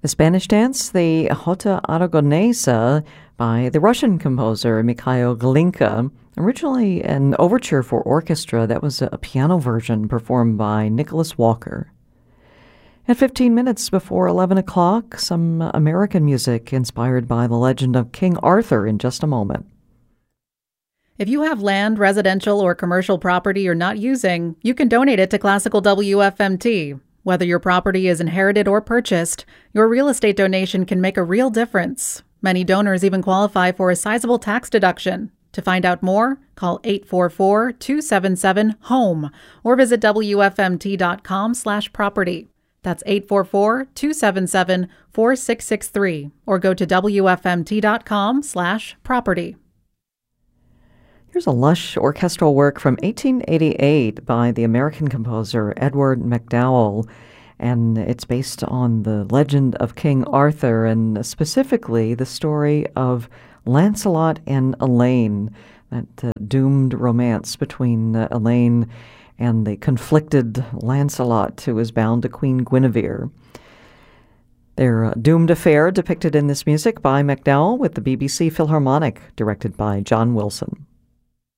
The Spanish dance, the Jota Aragonesa by the Russian composer Mikhail Glinka, originally an overture for orchestra. That was a piano version performed by Nicholas Walker. At 15 minutes before 11 o'clock, some American music inspired by the legend of King Arthur in just a moment. If you have land, residential, or commercial property you're not using, you can donate it to Classical WFMT. Whether your property is inherited or purchased, your real estate donation can make a real difference. Many donors even qualify for a sizable tax deduction. To find out more, call 844-277-HOME or visit WFMT.com/property. That's 844-277-4663 or go to WFMT.com/property. Here's a lush orchestral work from 1888 by the American composer Edward MacDowell, and it's based on the legend of King Arthur and specifically the story of Lancelot and Elaine, that doomed romance between Elaine and the conflicted Lancelot, who is bound to Queen Guinevere. Their doomed affair depicted in this music by MacDowell with the BBC Philharmonic, directed by John Wilson.